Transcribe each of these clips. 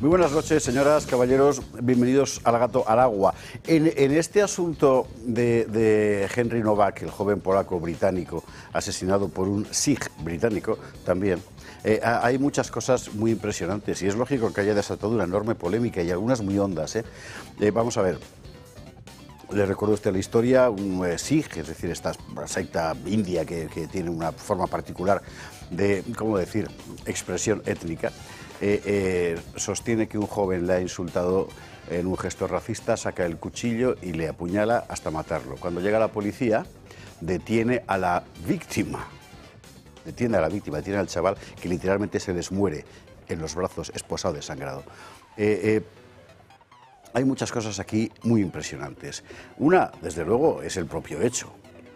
Muy buenas noches, señoras, caballeros, bienvenidos al Gato al Agua. En este asunto de Henry Novak, el joven polaco británico asesinado por un Sikh británico también, hay muchas cosas muy impresionantes y es lógico que haya desatado una enorme polémica y algunas muy hondas. Vamos a ver. Le recuerdo a usted la historia, un Sikh, es decir, esta secta india que tiene una forma particular de, ¿cómo decir?, expresión étnica, sostiene que un joven le ha insultado en un gesto racista, saca el cuchillo y le apuñala hasta matarlo. Cuando llega la policía, detiene a la víctima, detiene al chaval que literalmente se les muere en los brazos, esposado, desangrado. Hay muchas cosas aquí muy impresionantes. Una, desde luego, es el propio hecho.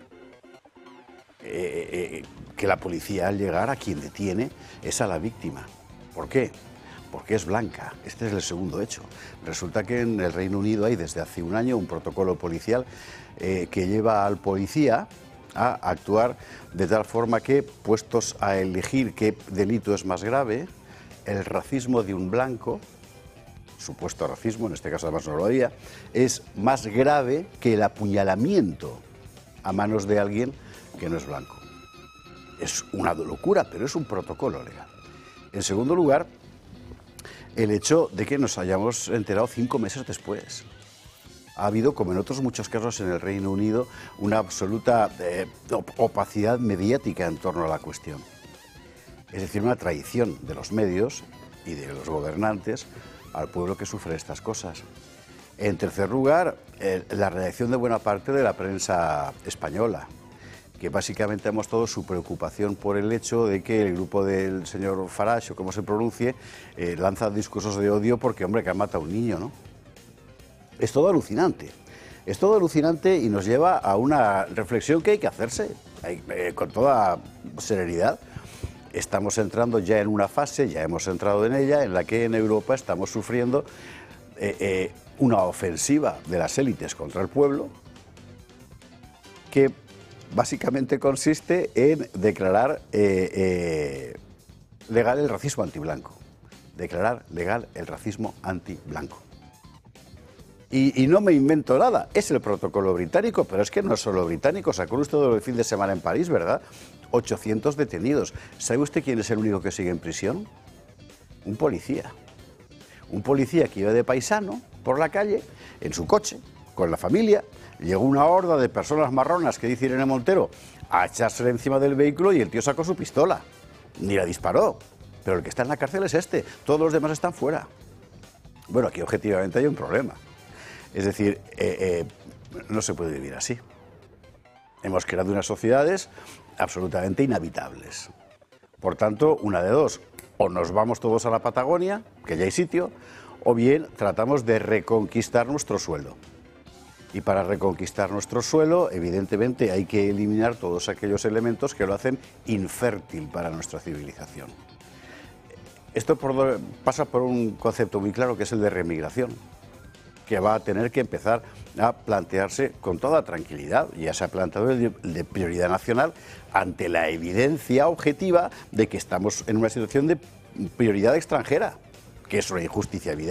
Que la policía, al llegar, a quien detiene es a la víctima. ¿Por qué? Porque es blanca. Este es el segundo hecho. Resulta que en el Reino Unido hay desde hace un año un protocolo policial que lleva al policía a actuar de tal forma que, puestos a elegir qué delito es más grave, el racismo de un blanco, supuesto racismo, en este caso además no lo había, es más grave que el apuñalamiento a manos de alguien que no es blanco. Es una locura, pero es un protocolo legal. En segundo lugar, el hecho de que nos hayamos enterado 5 meses después. Ha habido, como en otros muchos casos en el Reino Unido, una absoluta opacidad mediática en torno a la cuestión. Es decir, una traición de los medios y de los gobernantes al pueblo que sufre estas cosas. En tercer lugar, la reacción de buena parte de la prensa española, que básicamente ha mostrado su preocupación por el hecho de que el grupo del señor Farage, o como se pronuncie, lanza discursos de odio porque, hombre, que han matado a un niño, ¿no? Es todo alucinante. Es todo alucinante y nos lleva a una reflexión que hay que hacerse con toda serenidad. Estamos entrando ya en una fase, ya hemos entrado en ella, en la que en Europa estamos sufriendo una ofensiva de las élites contra el pueblo que básicamente consiste en declarar legal el racismo antiblanco. Declarar legal el racismo antiblanco. Y no me invento nada, es el protocolo británico, pero es que no es solo británico. Sacó usted el fin de semana en París, ¿verdad? 800 detenidos. ¿Sabe usted quién es el único que sigue en prisión? Un policía. Un policía que iba de paisano por la calle, en su coche, con la familia. Llegó una horda de personas marronas, que dice Irene Montero, a echársele encima del vehículo y el tío sacó su pistola. Ni la disparó. Pero el que está en la cárcel es este. Todos los demás están fuera. Bueno, aquí objetivamente hay un problema. Es decir, no se puede vivir así. Hemos creado unas sociedades absolutamente inhabitables. Por tanto, una de dos, o nos vamos todos a la Patagonia, que ya hay sitio, o bien tratamos de reconquistar nuestro suelo. Y para reconquistar nuestro suelo, evidentemente, hay que eliminar todos aquellos elementos que lo hacen infértil para nuestra civilización. Esto pasa por un concepto muy claro, que es el de reemigración, que va a tener que empezar a plantearse con toda tranquilidad. Ya se ha planteado el de prioridad nacional ante la evidencia objetiva de que estamos en una situación de prioridad extranjera, que es una injusticia evidente.